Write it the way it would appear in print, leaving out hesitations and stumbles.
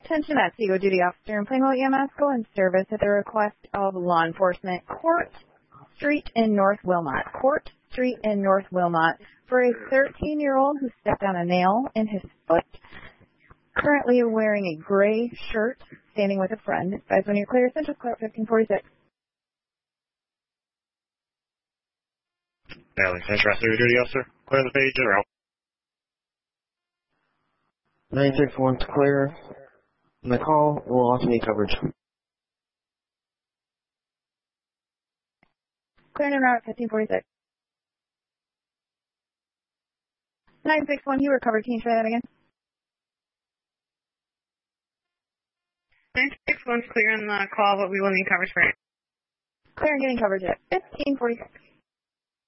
Attention, that's Eagle Duty Officer in Plainville EMS call in service at the request of law enforcement. Court Street in North Wilmot. Court Street in North Wilmot for a 13-year-old who stepped on a nail in his foot, currently wearing a gray shirt, standing with a friend. Advise when you're clear. Central Court 1546. Natalie Central, Duty Officer. Clear the page or out. 961 to clear. On the call, we'll also need coverage. Clear in route 1546. 961, you were covered. Can you try that again? 961's clear on the call, but we will need coverage for it. Clear and getting coverage at 1546.